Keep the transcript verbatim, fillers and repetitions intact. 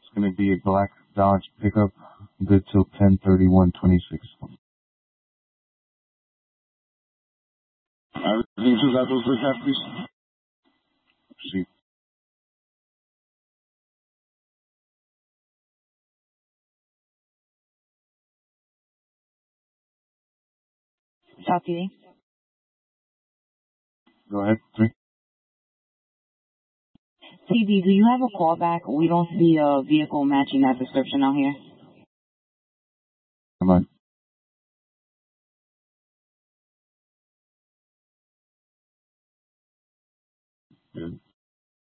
It's going to be a black Dodge pickup, good till ten thirty-one twenty-six. Everything two got those first half, please. See. South P D. Go ahead, three. T D, do you have a callback? We don't see a vehicle matching that description out here. Come on.